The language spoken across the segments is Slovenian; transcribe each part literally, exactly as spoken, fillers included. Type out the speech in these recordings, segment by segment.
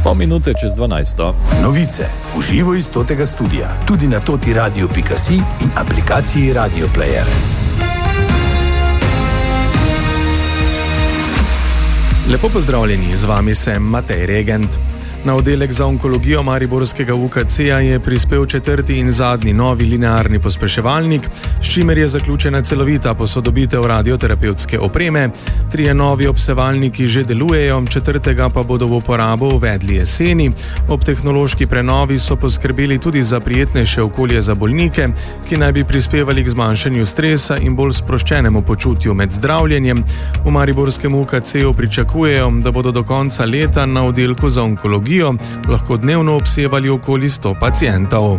Pol minute čez dvanajsto. Novice v živo iz totega studia, tudi na toti radio pika si in aplikaciji Radio Player. Lepo pozdravljeni, z vami sem Matej Regent. Na oddelek za onkologijo mariborskega U K C-ja je prispel četrti in zadnji novi linearni pospeševalnik, s čimer je zaključena celovita posodobitev radioterapevtske opreme. Trije novi obsevalniki že delujejo, četrtega pa bodo v uporabo uvedli jeseni. Ob tehnološki prenovi so poskrbeli tudi za prijetnejše okolje za bolnike, ki naj bi prispevali k zmanjšanju stresa in bolj sproščenemu počutju med zdravljenjem. V mariborskem U K C-ju pričakujejo, da bodo do konca leta na oddelku za onkologijo lahko dnevno obsevali okoli sto pacientov.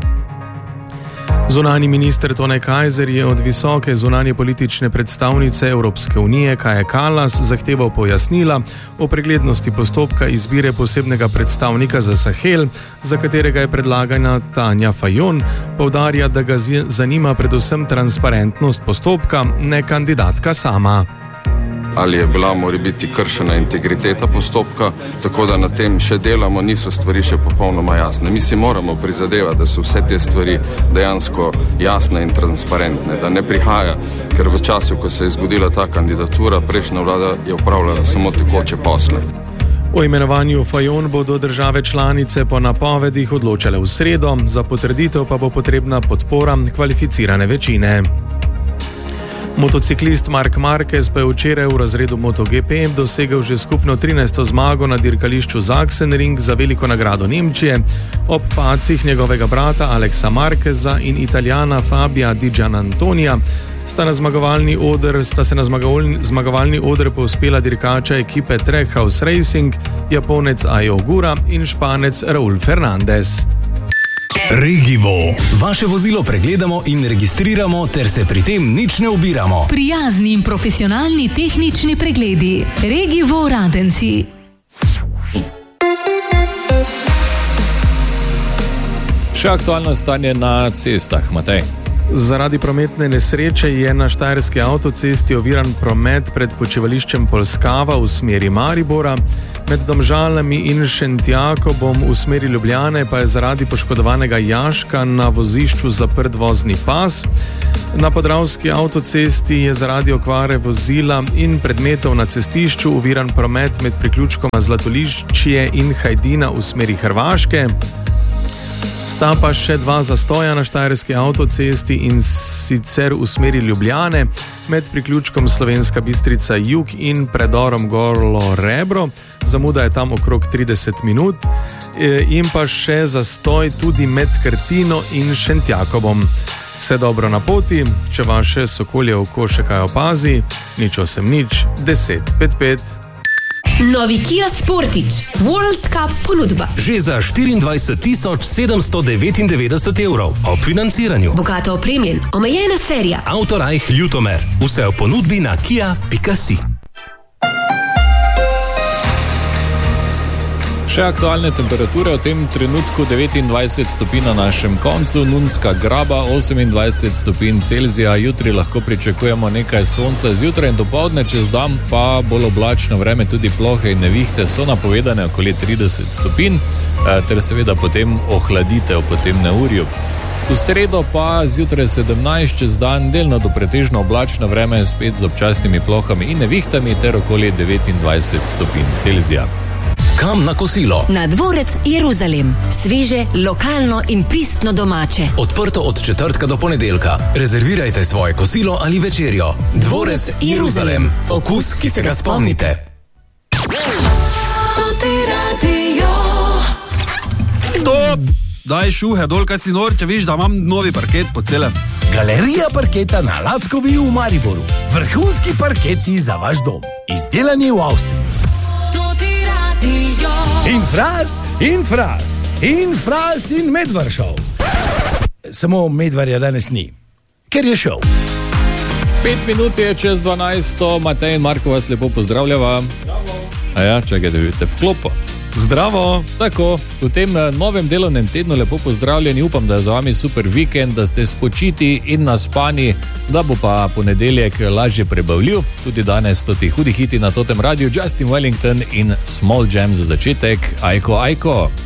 Zunanji minister Tone Kajzer je od visoke zunanje politične predstavnice Evropske unije Kaje Kallas zahteval pojasnila o preglednosti postopka izbire posebnega predstavnika za Sahel, za katerega je predlagana Tanja Fajon. Poudarja, da ga zanima predvsem transparentnost postopka, ne kandidatka sama. Ali je bila mora biti kršena integriteta postopka, tako da na tem še delamo, niso stvari še popolnoma jasne. Mi si moramo prizadevati, da so vse te stvari dejansko jasne in transparentne, da ne prihaja, ker v času, ko se je zgodila ta kandidatura, prejšnja vlada je upravljala samo tekoče posle. O imenovanju Fajon bodo države članice po napovedih odločale v sredo, za potrditev pa bo potrebna podpora kvalificirane večine. Motociklist Marc Marquez pa je včeraj v razredu MotoGP dosegel že skupno trinajsto zmago na dirkališču Sachsenring za veliko nagrado Nemčije. Ob padcih njegovega brata Alexa Marqueza in Italijana Fabia Di Gianantonija sta, na zmagovalni oder, sta se na zmagovalni, zmagovalni oder povzpela dirkača ekipe Trackhouse Racing, Japonec Ai Ogura in Španec Raul Fernandez. Regivo. Vaše vozilo pregledamo in registriramo, ter se pri tem nič ne ubiramo. Prijazni in profesionalni tehnični pregledi. Regivo Radenci. Še aktualno stanje na cestah, Matej. Zaradi prometne nesreče je na štajerski avtocesti oviran promet pred počivališčem Polskava v smeri Maribora. Med Domžalami in Šentjakobom v smeri Ljubljane pa je zaradi poškodovanega jaška na vozišču zaprt vozni pas. Na podravski avtocesti je zaradi okvare vozila in predmetov na cestišču oviran promet med priključkoma Zlatoliščje in Hajdina v smeri Hrvaške. Sta pa še dva zastoja na štajerski avtocesti in sicer v smeri Ljubljane med priključkom Slovenska Bistrica Jug in predorom Gorlo Rebro. Zamuda je tam okrog trideset minut in pa še zastoj tudi med Krtino in Šentjakobom. Vse dobro na poti, če vaše sokolje oko še kaj opazi, nič osem nič, deset pet pet. Novi Kia Sportage World Cup ponudba. Že za štiriindvajset tisoč sedemsto devetindevetdeset evrov ob financiranju. Bogato opremljen, omejena serija. Autorajh Ljutomer. Vse v ponudbi na kia pika si. Še aktualne temperature, v tem trenutku devetindvajset stopinj na našem koncu, Nunska Graba osemindvajset stopinj Celzija, jutri lahko pričakujemo nekaj sonca, zjutraj in dopoldne čez dan pa bolj oblačno vreme, tudi plohe in nevihte so napovedane okoli trideset stopinj, ter seveda potem ohladitev po tem neurju. V sredo pa zjutraj sedemnajst, čez dan delno do pretežno oblačno vreme, spet z občasnimi plohami in nevihtami ter okoli devetindvajset stopinj Celzija. Kam na kosilo? Na Dvorec Jeruzalem. Sveže, lokalno in pristno domače. Odprto od četrtka do ponedeljka. Rezervirajte svoje kosilo ali večerjo. Dvorec Jeruzalem. Okus, ki se ga spomnite. Stop! Daj šuhe dol, kaj si nor, če viš, da imam novi parket po celem. Galerija parketa na Lackovi v Mariboru. Vrhunski parketi za vaš dom. Izdelani v Avstriji. In fras, in fras, in fras in Medvaršov. Samo Medvarja danes ni, ker je šel. Pet minut je čez dvanajsto, Matej in Marko vas lepo pozdravljava. A ja, čakajte, vidite v klopo. Zdravo! Tako, v tem novem delovnem tednu lepo pozdravljeni, upam, da je za vami super vikend, da ste spočiti in naspani, da bo pa ponedeljek lažje prebavljiv. Tudi danes so ti hudi hiti na totem radiju, Justin Wellington in Small Jam za začetek, Ajko, Ajko.